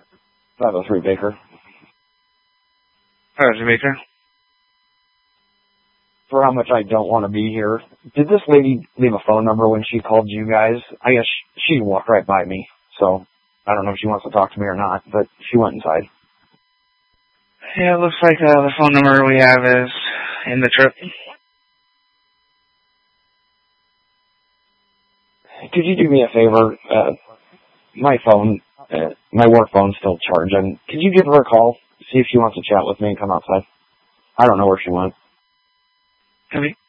503 Baker. 503 Baker. For how much I don't want to be here. Did this lady leave a phone number when she called you guys? I guess she walked right by me, so I don't know if she wants to talk to me or not, but she went inside. Yeah, it looks like the phone number we have is in the trip. Could you do me a favor? My phone, my work phone's still charging. Could you give her a call? See if she wants to chat with me and come outside. I don't know where she went. Copy.